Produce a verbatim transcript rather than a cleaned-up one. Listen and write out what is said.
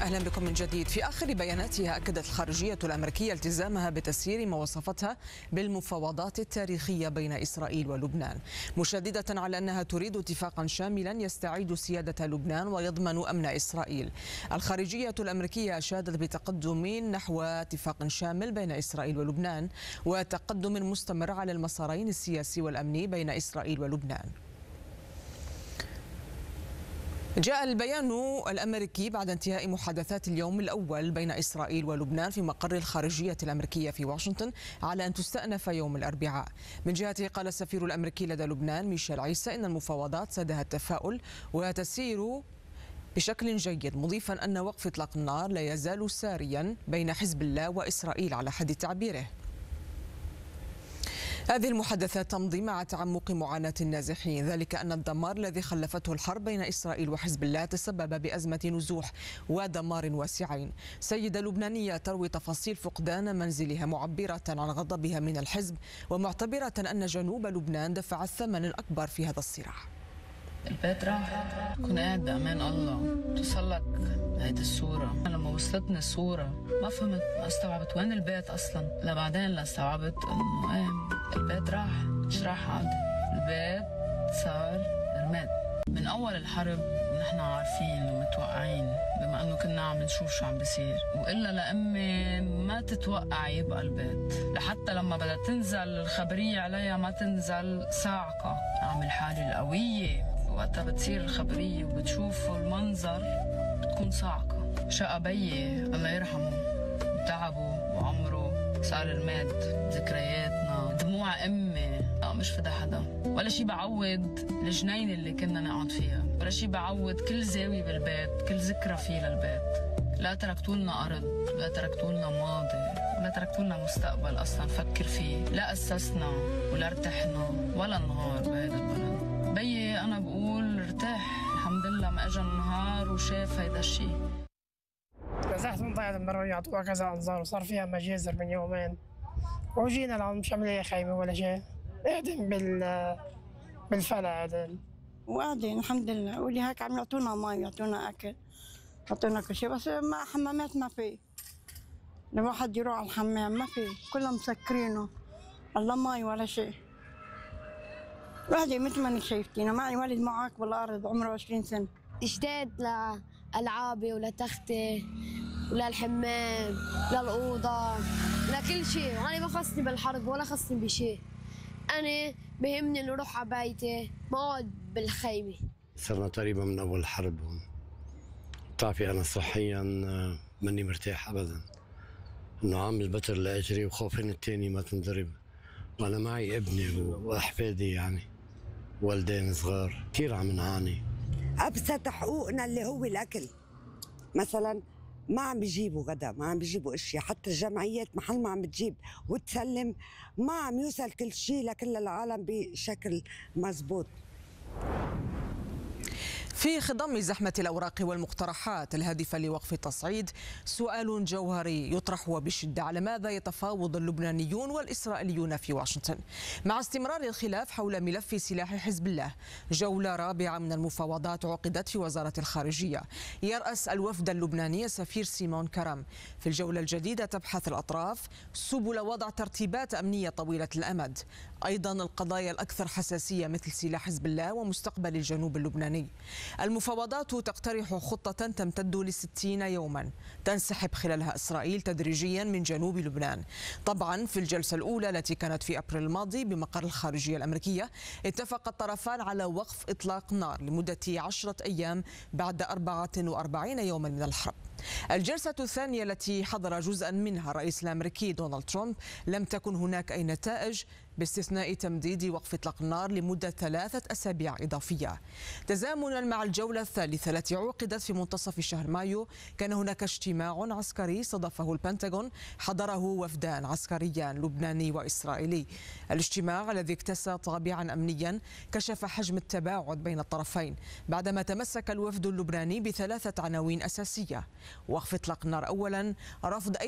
أهلا بكم من جديد. في آخر بياناتها أكدت الخارجية الأمريكية التزامها بتسيير ما وصفتها بالمفاوضات التاريخية بين إسرائيل ولبنان، مشددة على أنها تريد اتفاقا شاملا يستعيد سيادة لبنان ويضمن أمن إسرائيل. الخارجية الأمريكية أشادت بتقدم نحو اتفاق شامل بين إسرائيل ولبنان وتقدم مستمر على المسارين السياسي والأمني بين إسرائيل ولبنان. جاء البيان الأمريكي بعد انتهاء محادثات اليوم الأول بين إسرائيل ولبنان في مقر الخارجية الأمريكية في واشنطن على أن تستأنف يوم الأربعاء. من جهته قال السفير الأمريكي لدى لبنان ميشيل عيسى إن المفاوضات سادها التفاؤل وتسير بشكل جيد، مضيفا أن وقف إطلاق النار لا يزال ساريا بين حزب الله وإسرائيل على حد تعبيره. هذه المحادثات تمضي مع تعمق معاناة النازحين، ذلك أن الدمار الذي خلفته الحرب بين إسرائيل وحزب الله تسبب بأزمة نزوح ودمار واسعين. سيدة لبنانية تروي تفاصيل فقدان منزلها، معبرة عن غضبها من الحزب ومعتبرة أن جنوب لبنان دفع الثمن الأكبر في هذا الصراع. البيت راح، كنت قاعد بأمان الله، توصلك هيدي الصورة. لما وصلتني الصورة ما فهمت، ما استوعبت وين البيت أصلا، لبعدين لا استوعبت إنه إيه البيت راح. مش راح عاد، البيت صار رماد. من أول الحرب ونحن عارفين ومتوقعين، بما إنه كنا عم نشوف شو عم بيصير، وإلا لأمي ما تتوقع يبقى البيت، لحتى لما بدها تنزل الخبرية عليها ما تنزل صاعقة، أعمل حالي القوية. وقتها بتصير الخبرية وبتشوفوا المنظر بتكون صاعقة. شقى بيي الله يرحمه وتعبه وعمره صار رماد. ذكرياتنا، دموع أمي، لا مش فدا حدا. ولا شي بعوض الجنين اللي كنا نقعد فيها، ولا شي بعوض كل زاوية بالبيت، كل ذكرى فيه للبيت. لا تركتوا لنا أرض، ولا تركتوا لنا ماضي، ولا تركتوا لنا مستقبل أصلا نفكر فيه. لا أسسنا ولا ارتحنا ولا نهار بهذا البلد. بيي أنا بقول ارتاح، الحمد لله ما اجى النهار وشاف هيدا الشيء. نزحت من ضيعة المروية، يعطوها كذا أنظار وصار فيها مجازر من يومين، وجينا لعند مش عامل لي خيمة ولا شيء، قاعدين بال بالفلا قاعدين وقاعدين الحمد لله. ولي هيك عم يعطونا مي ويعطونا أكل، يعطونا كل شيء، بس ما حمامات ما في، لما حد يروح على الحمام ما في، كلهم مسكرينه، الله مي ولا شيء. وحدي مثل ما انك شايفتينا، معي ولد معك بالارض عمره عشرين سنة. اشتقت لألعابي ولتختي وللحمام للأوضة لكل شيء، وأنا ما خصني بالحرب ولا خصني بشيء. أنا بهمني إنه أروح على بيتي، ما أقعد بالخيمة. صرنا تقريبا من أول الحرب هون. بتعرفي أنا صحيا ماني مرتاح أبدا، إنه عامل بتر لأجري وخوفين التاني ما تنضرب، وأنا معي ابني وأحفادي يعني والدين صغار، كثير عم نعاني. أبسط حقوقنا اللي هو الأكل مثلا ما عم بيجيبوا غدا، ما عم بيجيبوا اشياء، حتى الجمعيات محل ما عم بتجيب وتسلم ما عم يوصل كل شيء لكل العالم بشكل مزبوط. في خضم زحمة الأوراق والمقترحات الهادفة لوقف التصعيد، سؤال جوهري يطرح وبشدة: على ماذا يتفاوض اللبنانيون والإسرائيليون في واشنطن؟ مع استمرار الخلاف حول ملف سلاح حزب الله، جولة رابعة من المفاوضات عقدت في وزارة الخارجية. يرأس الوفد اللبناني السفير سيمون كرم. في الجولة الجديدة تبحث الأطراف سبل وضع ترتيبات أمنية طويلة الأمد، أيضا القضايا الأكثر حساسية مثل سلاح حزب الله ومستقبل الجنوب اللبناني. المفاوضات تقترح خطة تمتد لستين يوما تنسحب خلالها إسرائيل تدريجيا من جنوب لبنان. طبعا في الجلسة الأولى التي كانت في أبريل الماضي بمقر الخارجية الأمريكية، اتفق الطرفان على وقف إطلاق نار لمدة عشرة أيام بعد أربعة وأربعين يوما من الحرب. الجلسة الثانية التي حضر جزءا منها الرئيس الأمريكي دونالد ترامب لم تكن هناك أي نتائج باستثناء تمديد وقف إطلاق النار لمدة ثلاثة أسابيع إضافية. تزامنا مع الجولة الثالثة التي عقدت في منتصف شهر مايو، كان هناك اجتماع عسكري استضافه البنتاغون حضره وفدان عسكريان لبناني وإسرائيلي. الاجتماع الذي اكتسى طابعا أمنيا كشف حجم التباعد بين الطرفين بعدما تمسك الوفد اللبناني بثلاثة عناوين أساسية: وقف إطلاق النار أولا، رفض